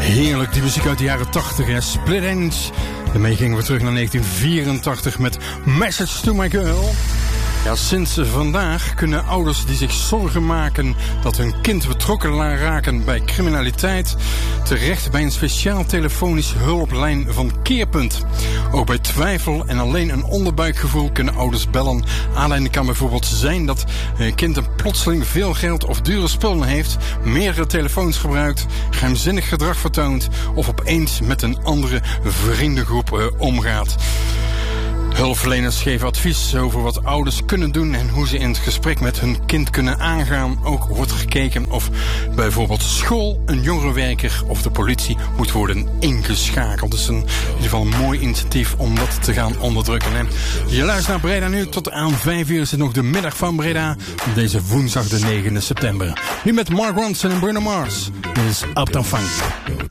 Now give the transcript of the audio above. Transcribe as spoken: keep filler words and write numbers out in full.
Heerlijk, die muziek uit de jaren tachtig, hè? Split Enz. Daarmee gingen we terug naar negentien vierentachtig met Message to My Girl. Ja, sinds vandaag kunnen ouders die zich zorgen maken dat hun kind betrokken raken bij criminaliteit terecht bij een speciaal telefonisch hulplijn van Keerpunt. Ook bij twijfel en alleen een onderbuikgevoel kunnen ouders bellen. Aanleiding kan bijvoorbeeld zijn dat een kind een plotseling veel geld of dure spullen heeft, meerdere telefoons gebruikt, geheimzinnig gedrag vertoont of opeens met een andere vriendengroep uh, omgaat. Hulpverleners geven advies over wat ouders kunnen doen en hoe ze in het gesprek met hun kind kunnen aangaan. Ook wordt gekeken of bijvoorbeeld school, een jongerenwerker of de politie moet worden ingeschakeld. Dus een, in ieder geval een mooi initiatief om dat te gaan onderdrukken. En je luistert naar Breda nu. Tot aan vijf uur is het nog de middag van Breda. Op deze woensdag de negende september. Nu met Mark Ronson en Bruno Mars. Dit is Uptown Funk.